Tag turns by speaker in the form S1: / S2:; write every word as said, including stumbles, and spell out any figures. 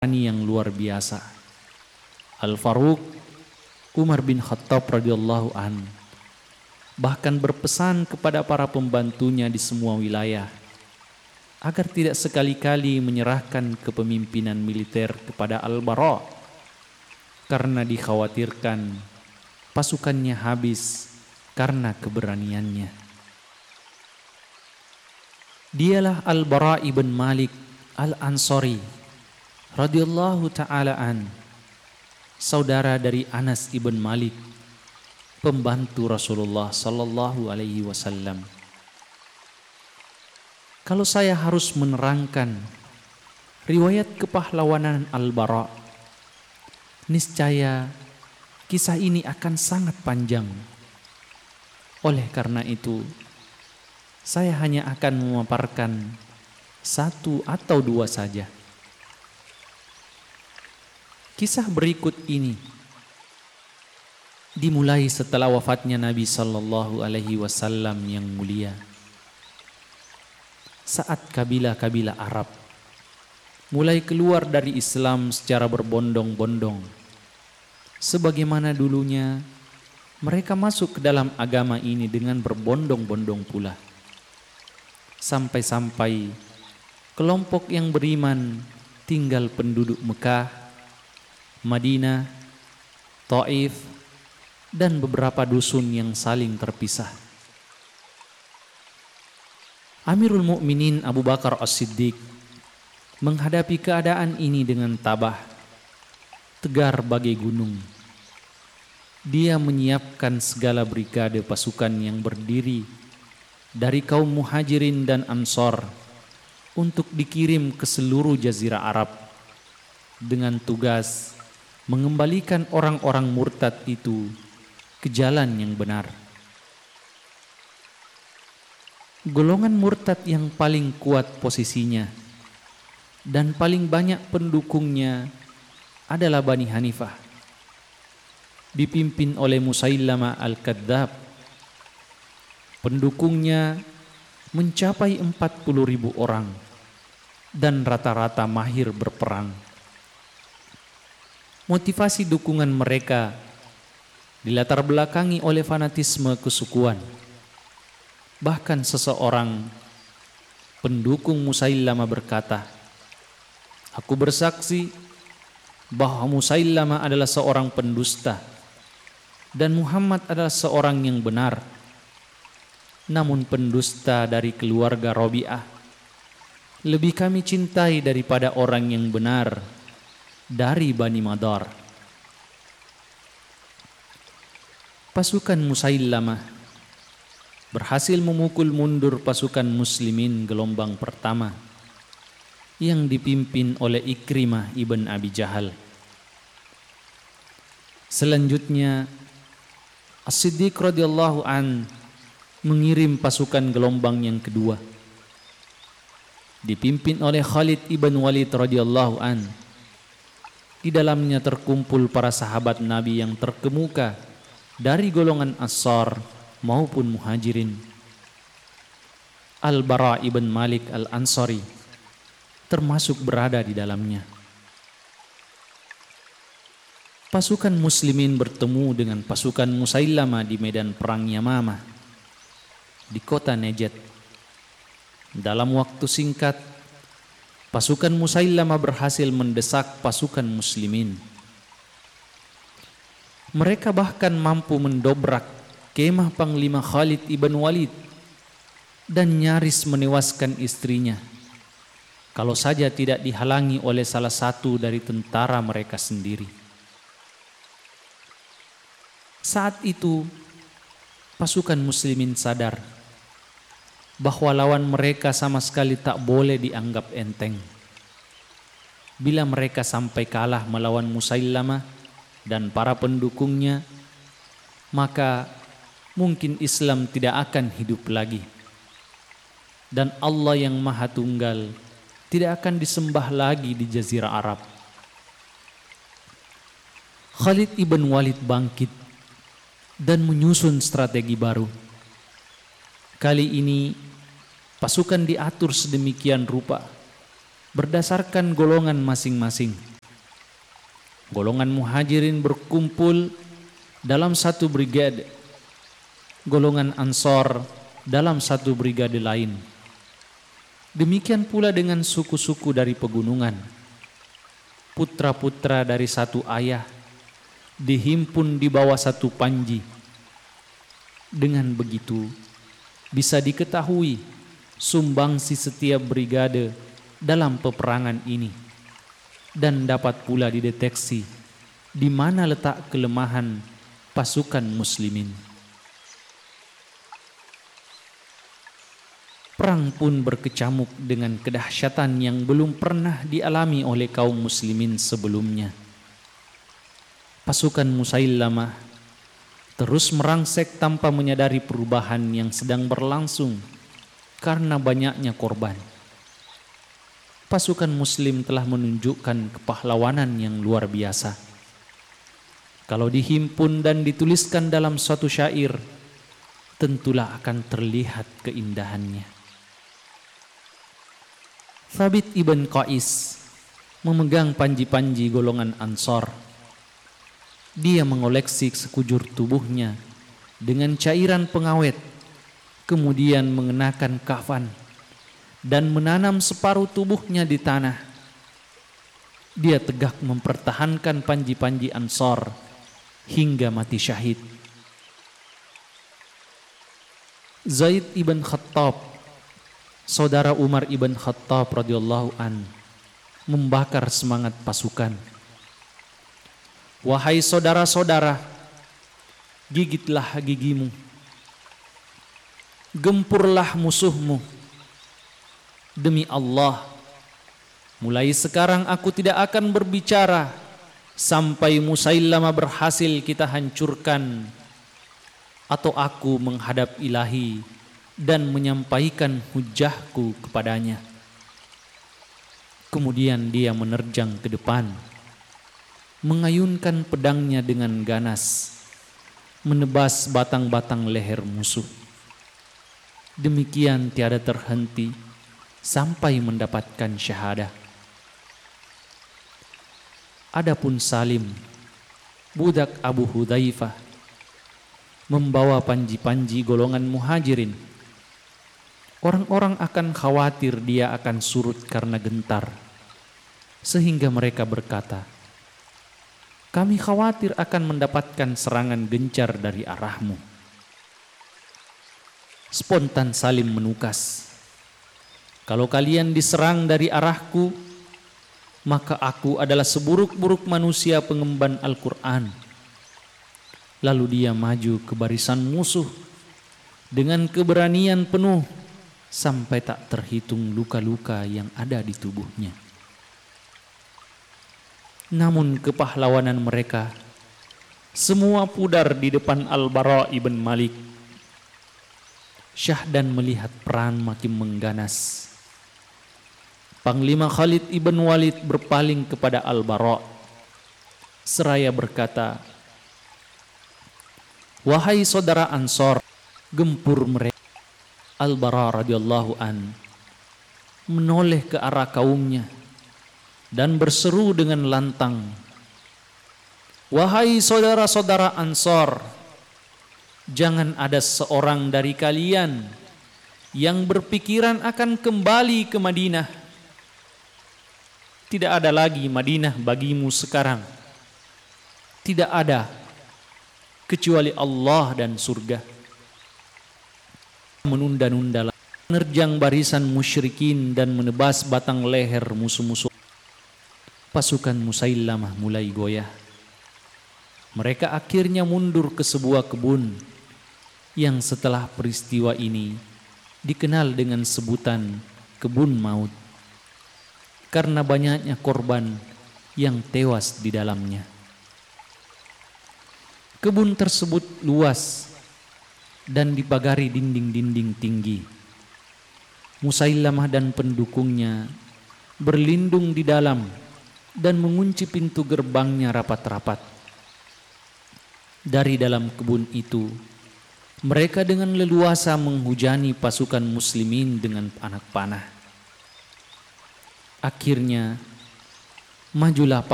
S1: yang luar biasa. Al-Faruq Umar bin Khattab radhiyallahu an bahkan berpesan kepada para pembantunya di semua wilayah agar tidak sekali-kali menyerahkan kepemimpinan militer kepada Al-Bara karena dikhawatirkan pasukannya habis karena keberaniannya. Dialah Al-Bara ibn Malik Al-Ansari radhiyallahu ta'ala an, saudara dari Anas ibn Malik, pembantu Rasulullah sallallahu alaihi wasallam. Kalau saya harus menerangkan riwayat kepahlawanan Al-Bara, niscaya kisah ini akan sangat panjang. Oleh karena itu, saya hanya akan memaparkan satu atau dua saja. Kisah berikut ini dimulai setelah wafatnya Nabi sallallahu alaihi wasallam yang mulia. Saat kabilah-kabilah Arab mulai keluar dari Islam secara berbondong-bondong, sebagaimana dulunya mereka masuk ke dalam agama ini dengan berbondong-bondong pula. Sampai-sampai kelompok yang beriman tinggal penduduk Mekah, Madinah, Taif, dan beberapa dusun yang saling terpisah. Amirul Mukminin Abu Bakar As-Siddiq menghadapi keadaan ini dengan tabah, tegar bagai gunung. Dia menyiapkan segala brigade pasukan yang berdiri dari kaum Muhajirin dan Ansor untuk dikirim ke seluruh Jazirah Arab dengan tugas mengembalikan orang-orang murtad itu ke jalan yang benar. Golongan murtad yang paling kuat posisinya dan paling banyak pendukungnya adalah Bani Hanifah, dipimpin oleh Musaillamah Al-Kadzab. Pendukungnya mencapai empat puluh ribu orang dan rata-rata mahir berperang. Motivasi dukungan mereka dilatar belakangi oleh fanatisme kesukuan. Bahkan seseorang pendukung Musaillamah berkata, "Aku bersaksi bahwa Musaillamah adalah seorang pendusta dan Muhammad adalah seorang yang benar. Namun pendusta dari keluarga Rabi'ah lebih kami cintai daripada orang yang benar dari Bani Madar." Pasukan Musaillamah berhasil memukul mundur pasukan muslimin gelombang pertama yang dipimpin oleh Ikrimah ibn Abi Jahal. Selanjutnya As-Siddiq radhiyallahu an mengirim pasukan gelombang yang kedua dipimpin oleh Khalid ibn Walid radhiyallahu an. Di dalamnya terkumpul para sahabat Nabi yang terkemuka dari golongan Ansar maupun Muhajirin. Al-Bara ibn Malik Al-Ansari termasuk berada di dalamnya. Pasukan muslimin bertemu dengan pasukan Musaillamah di medan perang Yamamah di kota Najd. Dalam waktu singkat, pasukan Musaillamah berhasil mendesak pasukan muslimin. Mereka bahkan mampu mendobrak kemah Panglima Khalid ibn Walid dan nyaris menewaskan istrinya, kalau saja tidak dihalangi oleh salah satu dari tentara mereka sendiri. Saat itu, pasukan muslimin sadar bahwa lawan mereka sama sekali tak boleh dianggap enteng. Bila mereka sampai kalah melawan Musaillamah dan para pendukungnya, maka mungkin Islam tidak akan hidup lagi, dan Allah yang Maha Tunggal tidak akan disembah lagi di Jazirah Arab. Khalid ibn Walid bangkit dan menyusun strategi baru. Kali ini pasukan diatur sedemikian rupa berdasarkan golongan masing-masing. golongan muhajirin berkumpul dalam satu brigade, golongan ansor dalam satu brigade lain. Demikian pula dengan suku-suku dari pegunungan. Putra-putra dari satu ayah dihimpun di bawah satu panji. Dengan begitu bisa diketahui sumbangsi setiap brigade dalam peperangan ini, dan dapat pula dideteksi di mana letak kelemahan pasukan muslimin. Perang pun berkecamuk dengan kedahsyatan yang belum pernah dialami oleh kaum muslimin sebelumnya. Pasukan Musailamah terus merangsek tanpa menyadari perubahan yang sedang berlangsung karena banyaknya korban. Pasukan muslim telah menunjukkan kepahlawanan yang luar biasa. Kalau dihimpun dan dituliskan dalam suatu syair, tentulah akan terlihat keindahannya. Thabit ibn Qais memegang panji-panji golongan Ansor. Dia mengoleksi sekujur tubuhnya dengan cairan pengawet, kemudian mengenakan kafan dan menanam separuh tubuhnya di tanah. Dia tegak mempertahankan panji-panji Ansor hingga mati syahid. Zaid ibn Khattab, saudara Umar ibn Khattab radhiyallahu an, membakar semangat pasukan. Wahai saudara-saudara, gigitlah gigimu, gempurlah musuhmu. Demi Allah, mulai sekarang aku tidak akan berbicara sampai Musailamah berhasil kita hancurkan, atau aku menghadap Ilahi dan menyampaikan hujahku kepadanya. Kemudian dia menerjang ke depan, mengayunkan pedangnya dengan ganas, menebas batang-batang leher musuh. Demikian tiada terhenti sampai mendapatkan syahadah. Adapun Salim, budak Abu Hudzaifah, membawa panji-panji golongan muhajirin. Orang-orang akan khawatir dia akan surut karena gentar, sehingga mereka berkata, kami khawatir akan mendapatkan serangan gencar dari arahmu. Spontan Salim menukas, kalau kalian diserang dari arahku, maka aku adalah seburuk-buruk manusia pengemban Al-Quran. Lalu dia maju ke barisan musuh dengan keberanian penuh, sampai tak terhitung luka-luka yang ada di tubuhnya. Namun kepahlawanan mereka semua pudar di depan Al-Bara ibn Malik. Syahdan melihat perang makin mengganas. Panglima Khalid ibn Walid berpaling kepada Al-Bara seraya berkata, wahai saudara Ansor, gempur mereka. Al-Bara radhiyallahu an menoleh ke arah kaumnya dan berseru dengan lantang, wahai saudara-saudara Ansor, jangan ada seorang dari kalian yang berpikiran akan kembali ke Madinah. Tidak ada lagi Madinah bagimu sekarang. Tidak ada kecuali Allah dan surga. Menunda-nunda, menerjang barisan musyrikin dan menebas batang leher musuh-musuh. Pasukan Musailamah mulai goyah. Mereka akhirnya mundur ke sebuah kebun yang setelah peristiwa ini dikenal dengan sebutan kebun maut, karena banyaknya korban yang tewas di dalamnya. Kebun tersebut luas dan dipagari dinding-dinding tinggi. Musailamah dan pendukungnya berlindung di dalam dan mengunci pintu gerbangnya rapat-rapat. Dari dalam kebun itu, mereka dengan leluasa menghujani pasukan muslimin dengan anak panah. Akhirnya, majulah